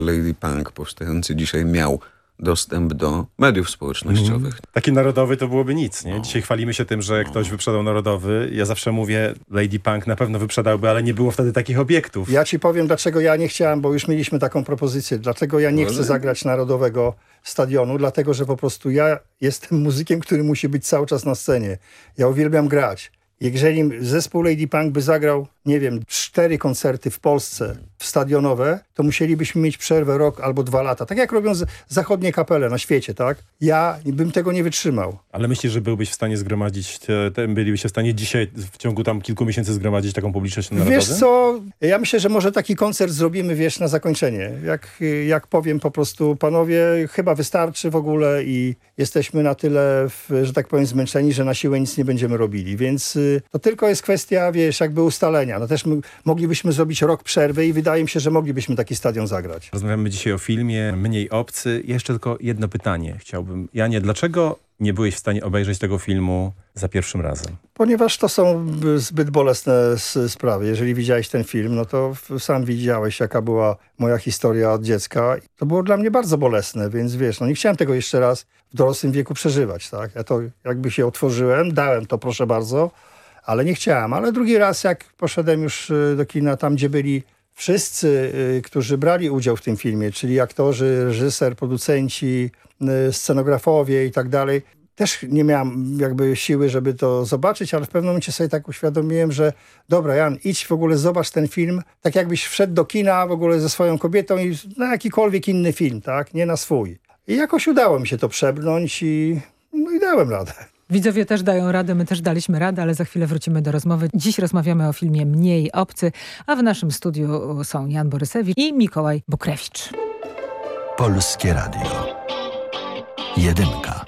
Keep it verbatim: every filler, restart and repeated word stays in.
Lady Punk powstający dzisiaj miał dostęp do mediów społecznościowych. Mm. Taki narodowy to byłoby nic, nie? No. Dzisiaj chwalimy się tym, że No. ktoś wyprzedał narodowy. Ja zawsze mówię, Lady Punk na pewno wyprzedałby, ale nie było wtedy takich obiektów. Ja ci powiem, dlaczego ja nie chciałem, bo już mieliśmy taką propozycję. Dlaczego ja nie No, chcę ale- zagrać Narodowego Stadionu? Dlatego, że po prostu ja jestem muzykiem, który musi być cały czas na scenie. Ja uwielbiam grać. Jeżeli zespół Lady Punk by zagrał, nie wiem, cztery koncerty w Polsce stadionowe, to musielibyśmy mieć przerwę rok albo dwa lata. Tak jak robią z- zachodnie kapele na świecie, tak? Ja bym tego nie wytrzymał. Ale myślisz, że byłbyś w stanie zgromadzić, te, te, bylibyście w stanie dzisiaj w ciągu tam kilku miesięcy zgromadzić taką publiczność narodową? Wiesz co, ja myślę, że może taki koncert zrobimy, wiesz, na zakończenie. Jak, jak powiem po prostu, panowie, chyba wystarczy w ogóle i jesteśmy na tyle, w, że tak powiem, zmęczeni, że na siłę nic nie będziemy robili. Więc y, to tylko jest kwestia, wiesz, jakby ustalenia. No też my, moglibyśmy zrobić rok przerwy i wydaje mi się, że moglibyśmy taki stadion zagrać. Rozmawiamy dzisiaj o filmie Mniej obcy. Jeszcze tylko jedno pytanie chciałbym. Janie, dlaczego nie byłeś w stanie obejrzeć tego filmu za pierwszym razem? Ponieważ to są zbyt bolesne s- sprawy. Jeżeli widziałeś ten film, no to w- sam widziałeś, jaka była moja historia od dziecka. To było dla mnie bardzo bolesne, więc wiesz, no nie chciałem tego jeszcze raz w dorosłym wieku przeżywać, tak? Ja to jakby się otworzyłem, dałem to, proszę bardzo, ale nie chciałem. Ale drugi raz, jak poszedłem już y, do kina, tam gdzie byli wszyscy, y, którzy brali udział w tym filmie, czyli aktorzy, reżyser, producenci, y, scenografowie i tak dalej, też nie miałem jakby siły, żeby to zobaczyć, ale w pewnym momencie sobie tak uświadomiłem, że dobra, Jan, idź w ogóle, zobacz ten film, tak jakbyś wszedł do kina w ogóle ze swoją kobietą i na jakikolwiek inny film, tak? Nie na swój. I jakoś udało mi się to przebrnąć i, no i dałem radę. Widzowie też dają radę, my też daliśmy radę, ale za chwilę wrócimy do rozmowy. Dziś rozmawiamy o filmie Mniej obcy, a w naszym studiu są Jan Borysewicz i Mikołaj Bukrewicz. Polskie Radio. Jedynka.